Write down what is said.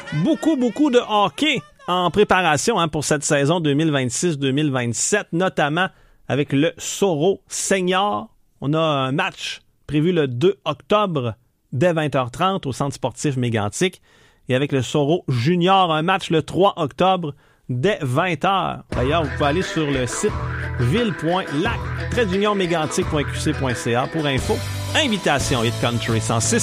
Beaucoup de hockey en préparation pour cette saison 2026-2027, notamment avec le Soro Senior. On a un match prévu le 2 octobre dès 20h30 au Centre sportif Mégantic. Et avec le Soro Junior, un match le 3 octobre dès 20h. D'ailleurs, vous pouvez aller sur le site ville.lac-mégantic.qc.ca pour info. Invitation Hit Country 106.